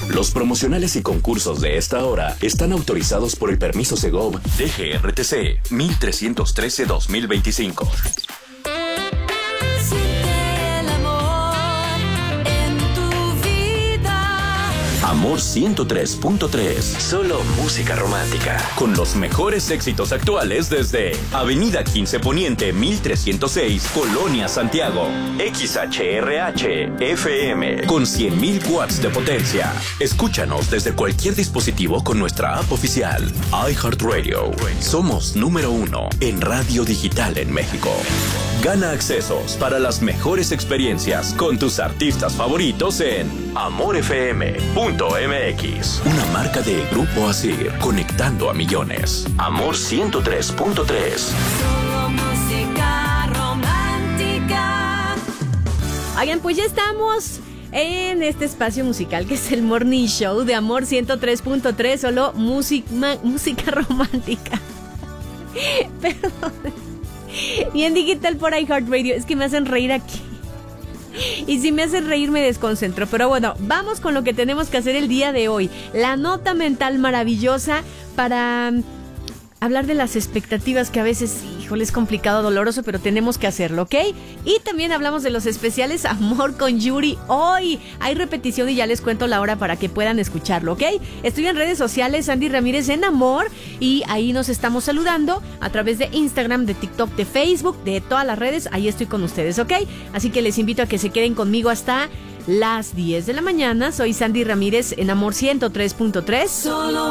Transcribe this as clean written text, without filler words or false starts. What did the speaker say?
Los promocionales y concursos de esta hora están autorizados por el permiso Segov DGRTC 1313-2025. Amor 103.3, solo música romántica. Con los mejores éxitos actuales desde Avenida 15 Poniente 1306, Colonia Santiago. XHRH FM con 100.000 watts de potencia. Escúchanos desde cualquier dispositivo con nuestra app oficial. iHeartRadio. Somos número 1 en radio digital en México. Gana accesos para las mejores experiencias con tus artistas favoritos en amorfm.mx. Una marca de Grupo Asir, conectando a millones. Amor 103.3. Solo música romántica. Oigan, pues ya estamos en este espacio musical que es el Morning Show de Amor 103.3, solo música romántica. Perdón. Y en digital por iHeartRadio. Es que me hacen reír aquí. Y si me hacen reír me desconcentro. Pero bueno, vamos con lo que tenemos que hacer el día de hoy. La nota mental maravillosa para hablar de las expectativas que a veces, híjole, es complicado, doloroso, pero tenemos que hacerlo, ¿ok? Y también hablamos de los especiales Amor con Yuri. Hoy hay repetición y ya les cuento la hora para que puedan escucharlo, ¿ok? Estoy en redes sociales, Sandy Ramírez en Amor, y ahí nos estamos saludando a través de Instagram, de TikTok, de Facebook, de todas las redes. Ahí estoy con ustedes, ¿ok? Así que les invito a que se queden conmigo hasta las 10 de la mañana. Soy Sandy Ramírez en Amor 103.3. Solo